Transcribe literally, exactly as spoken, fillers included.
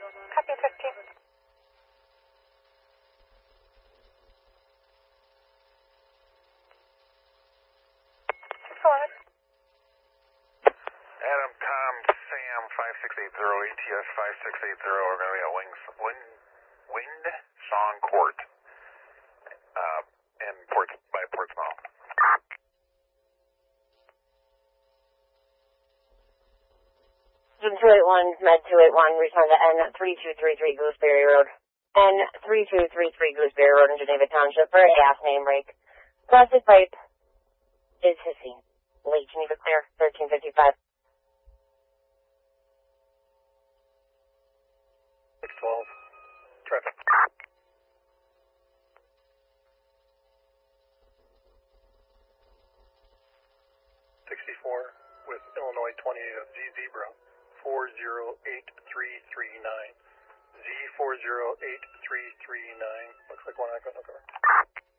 Copy fifteen. Go ahead. Adam, Tom, Sam, five six eight zero, A T S five six eight zero. We're going to be at Wings, Wind, Wind Song Court, uh, in Port, by Portsmouth. two eight one, Med two eight one, respond to N three two three three Gooseberry Road. N three two three three Gooseberry Road in Geneva Township for a gas main break. Plastic pipe is hissing. Lake Geneva clear, thirteen fifty-five. six twelve, traffic. sixty-four with Illinois twenty-eight of Z Zebra, four zero eight three three nine. Z four zero eight three three nine. Looks like one echo, no cover.